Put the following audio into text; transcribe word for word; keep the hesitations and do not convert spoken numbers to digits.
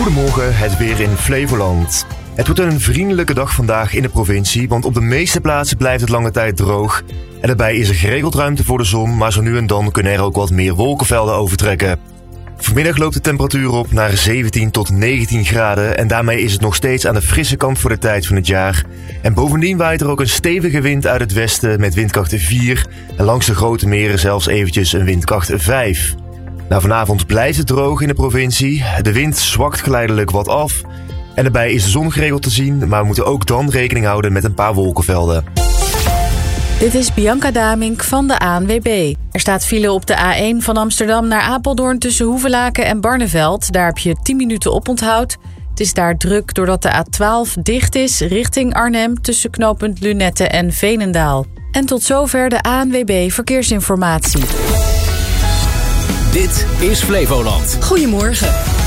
Goedemorgen, het weer in Flevoland. Het wordt een vriendelijke dag vandaag in de provincie, want op de meeste plaatsen blijft het lange tijd droog. En daarbij is er geregeld ruimte voor de zon, maar zo nu en dan kunnen er ook wat meer wolkenvelden overtrekken. Vanmiddag loopt de temperatuur op naar zeventien tot negentien graden en daarmee is het nog steeds aan de frisse kant voor de tijd van het jaar. En bovendien waait er ook een stevige wind uit het westen met windkracht vier en langs de grote meren zelfs eventjes een windkracht vijf. Nou, vanavond blijft het droog in de provincie. De wind zwakt geleidelijk wat af. En daarbij is de zon geregeld te zien, maar we moeten ook dan rekening houden met een paar wolkenvelden. Dit is Bianca Damink van de A N W B. Er staat file op de A één van Amsterdam naar Apeldoorn tussen Hoevelaken en Barneveld. Daar heb je tien minuten oponthoud. Het is daar druk doordat de A twaalf dicht is richting Arnhem tussen knooppunt Lunette en Veenendaal. En tot zover de A N W B Verkeersinformatie. Dit is Flevoland. Goedemorgen.